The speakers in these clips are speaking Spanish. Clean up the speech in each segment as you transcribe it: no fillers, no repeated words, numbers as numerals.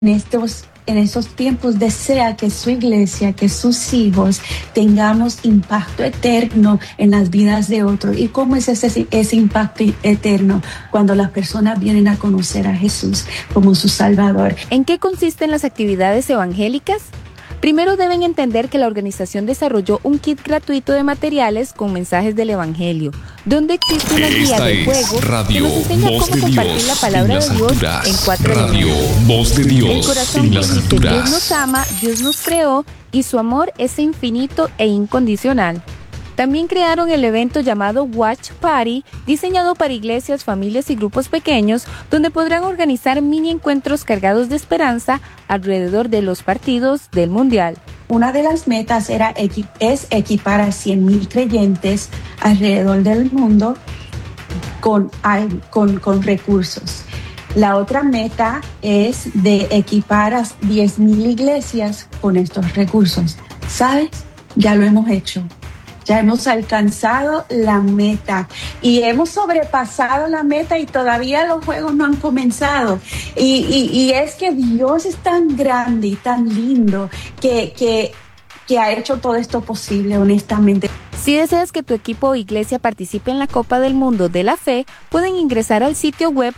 En estos tiempos desea que su iglesia, que sus hijos tengamos impacto eterno en las vidas de otros. ¿Y cómo es ese impacto eterno? Cuando las personas vienen a conocer a Jesús como su Salvador. ¿En qué consisten las actividades evangélicas? Primero deben entender que la organización desarrolló un kit gratuito de materiales con mensajes del Evangelio, donde existe una guía de juego que nos enseña cómo compartir la palabra de Dios en 4 lenguajes. Voz de Dios El corazón que dice Dios nos ama, Dios nos creó y su amor es infinito e incondicional. También crearon el evento llamado Watch Party, diseñado para iglesias, familias y grupos pequeños, donde podrán organizar mini encuentros cargados de esperanza alrededor de los partidos del Mundial. Una de las metas es equipar a 100,000 creyentes alrededor del mundo con recursos. La otra meta es de equipar a 10,000 iglesias con estos recursos. ¿Sabes? Ya lo hemos hecho. Ya hemos alcanzado la meta y hemos sobrepasado la meta y todavía los juegos no han comenzado. Y es que Dios es tan grande y tan lindo que ha hecho todo esto posible, honestamente. Si deseas que tu equipo o iglesia participe en la Copa del Mundo de la Fe, pueden ingresar al sitio web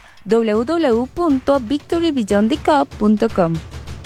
www.victorybeyondthecup.com.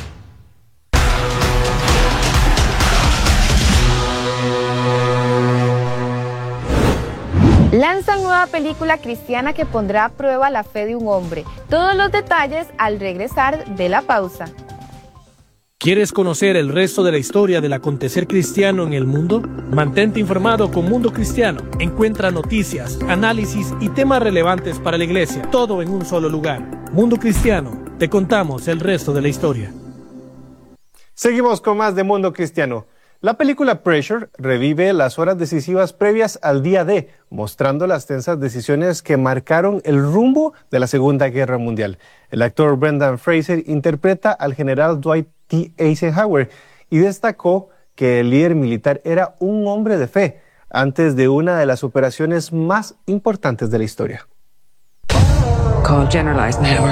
Lanzan nueva película cristiana que pondrá a prueba la fe de un hombre. Todos los detalles al regresar de la pausa. ¿Quieres conocer el resto de la historia del acontecer cristiano en el mundo? Mantente informado con Mundo Cristiano. Encuentra noticias, análisis y temas relevantes para la iglesia, todo en un solo lugar. Mundo Cristiano, te contamos el resto de la historia. Seguimos con más de Mundo Cristiano. La película Pressure revive las horas decisivas previas al día D, mostrando las tensas decisiones que marcaron el rumbo de la Segunda Guerra Mundial. El actor Brendan Fraser interpreta al general Dwight D. Eisenhower y destacó que el líder militar era un hombre de fe antes de una de las operaciones más importantes de la historia. Call General Eisenhower.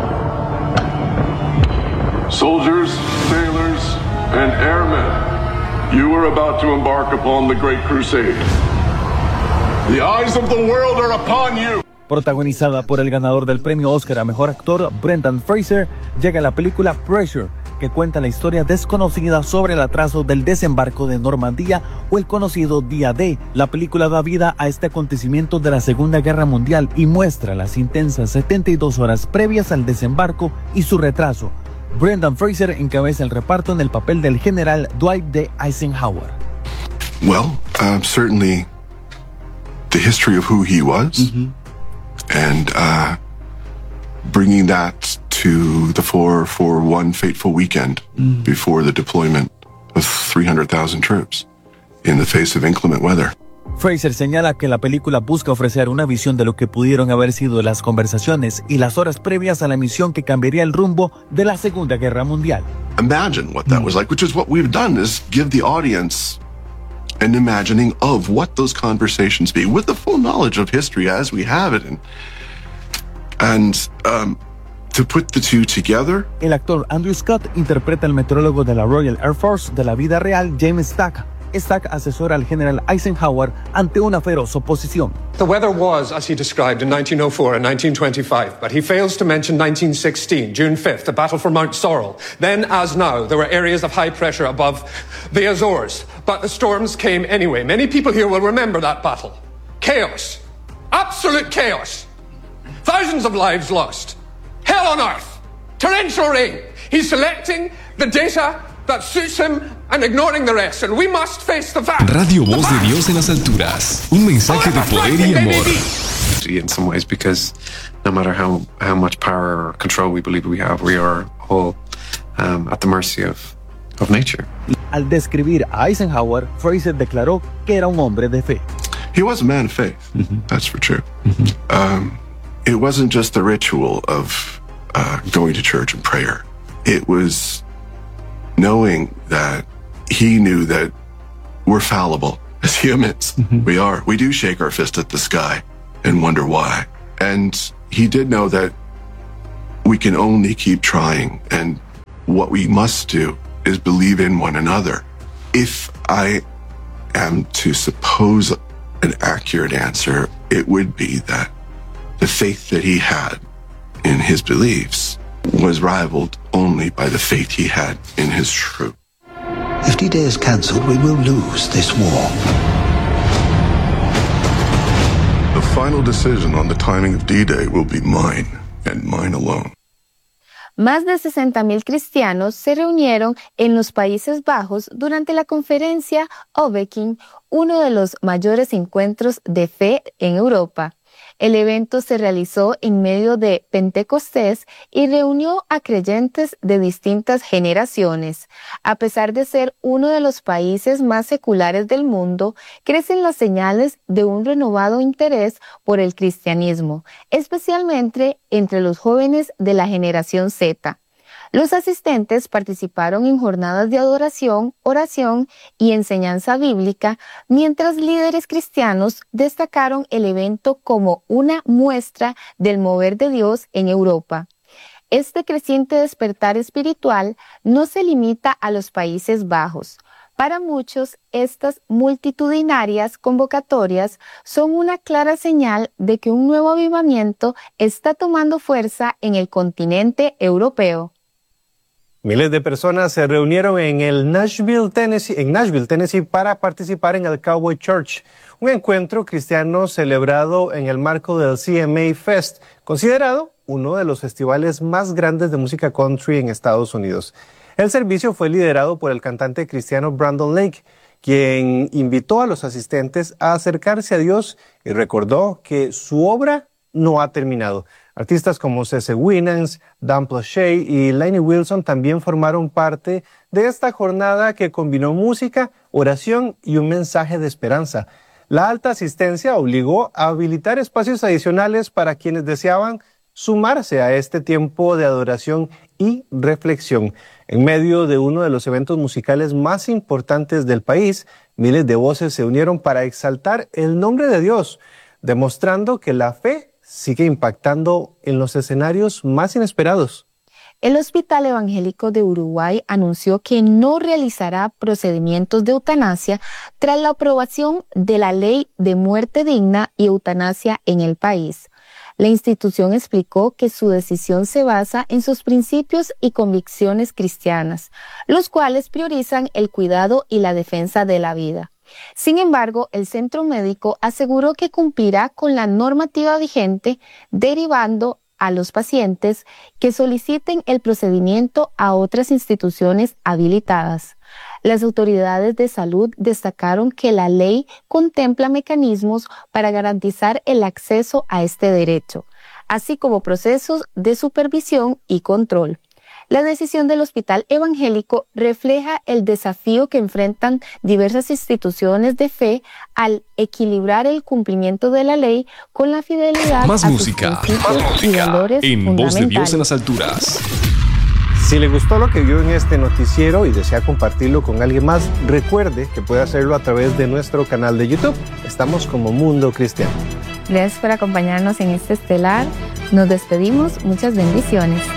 Soldiers, sailors, and airmen. You are about to embark upon the Great Crusade. The eyes of the world are upon you. Protagonizada por el ganador del premio Oscar a Mejor Actor, Brendan Fraser, llega la película Pressure, que cuenta la historia desconocida sobre el atraso del desembarco de Normandía o el conocido Día D. La película da vida a este acontecimiento de la Segunda Guerra Mundial y muestra las intensas 72 horas previas al desembarco y su retraso. Brendan Fraser encabeza el reparto en el papel del general Dwight D. Eisenhower. Well, certainly the history of who he was, and bringing that to the fore for one fateful weekend before the deployment of 300,000 troops in the face of inclement weather. Fraser señala que la película busca ofrecer una visión de lo que pudieron haber sido las conversaciones y las horas previas a la misión que cambiaría el rumbo de la Segunda Guerra Mundial. Imagine what that was like, which is what we've done, is give the audience an imagining of what those conversations be, with the full knowledge of history as we have it, and to put the two together. El actor Andrew Scott interpreta al meteorólogo de la Royal Air Force de la vida real, James Stack. Stack asesora al general Eisenhower ante una feroz oposición. The weather was, as he described, in 1904 and 1925, but he fails to mention 1916, June 5th, the battle for Mount Sorrel. Then, as now, there were areas of high pressure above the Azores, but the storms came anyway. Many people here will remember that battle. Chaos. Absolute chaos. Thousands of lives lost. Hell on earth. Torrential rain. He's selecting the data that suits him and ignoring the rest, and we must face the fact. Radio Voz de Dios en las alturas, un mensaje de poder y amor. In some ways, because no matter how much power or control we believe we have, we are all at the mercy of nature. Al describir a Eisenhower, Fraser declaró que era un hombre de fe. He was a man of faith, that's for true. It wasn't just the ritual of going to church and prayer. It was knowing that he knew that we're fallible as humans. We are. We do shake our fist at the sky and wonder why. And he did know that we can only keep trying and what we must do is believe in one another. If I am to suppose an accurate answer, it would be that the faith that he had in his beliefs was rivaled only by the faith he had in his truth. If D-Day is cancelled, we will lose this war. The final decision on the timing of D-Day will be mine, and mine alone. Más de 60.000 cristianos se reunieron en los Países Bajos durante la conferencia Ovekking, uno de los mayores encuentros de fe en Europa. El evento se realizó en medio de Pentecostés y reunió a creyentes de distintas generaciones. A pesar de ser uno de los países más seculares del mundo, crecen las señales de un renovado interés por el cristianismo, especialmente entre los jóvenes de la generación Z. Los asistentes participaron en jornadas de adoración, oración y enseñanza bíblica, mientras líderes cristianos destacaron el evento como una muestra del mover de Dios en Europa. Este creciente despertar espiritual no se limita a los Países Bajos. Para muchos, estas multitudinarias convocatorias son una clara señal de que un nuevo avivamiento está tomando fuerza en el continente europeo. Miles de personas se reunieron en Nashville, Tennessee, para participar en el Cowboy Church, un encuentro cristiano celebrado en el marco del CMA Fest, considerado uno de los festivales más grandes de música country en Estados Unidos. El servicio fue liderado por el cantante cristiano Brandon Lake, quien invitó a los asistentes a acercarse a Dios y recordó que su obra no ha terminado. Artistas como C.C. Winans, Dan Plauché y Lainey Wilson también formaron parte de esta jornada que combinó música, oración y un mensaje de esperanza. La alta asistencia obligó a habilitar espacios adicionales para quienes deseaban sumarse a este tiempo de adoración y reflexión. En medio de uno de los eventos musicales más importantes del país, miles de voces se unieron para exaltar el nombre de Dios, demostrando que la fe sigue impactando en los escenarios más inesperados. El Hospital Evangélico de Uruguay anunció que no realizará procedimientos de eutanasia tras la aprobación de la ley de muerte digna y eutanasia en el país. La institución explicó que su decisión se basa en sus principios y convicciones cristianas, los cuales priorizan el cuidado y la defensa de la vida. Sin embargo, el centro médico aseguró que cumplirá con la normativa vigente, derivando a los pacientes que soliciten el procedimiento a otras instituciones habilitadas. Las autoridades de salud destacaron que la ley contempla mecanismos para garantizar el acceso a este derecho, así como procesos de supervisión y control. La decisión del Hospital Evangélico refleja el desafío que enfrentan diversas instituciones de fe al equilibrar el cumplimiento de la ley con la fidelidad Más a música, sus principios y valores en Voz de Dios en fundamentales. las alturas. Si le gustó lo que vio en este noticiero y desea compartirlo con alguien más, recuerde que puede hacerlo a través de nuestro canal de YouTube. Estamos como Mundo Cristiano. Gracias por acompañarnos en este estelar. Nos despedimos. Muchas bendiciones.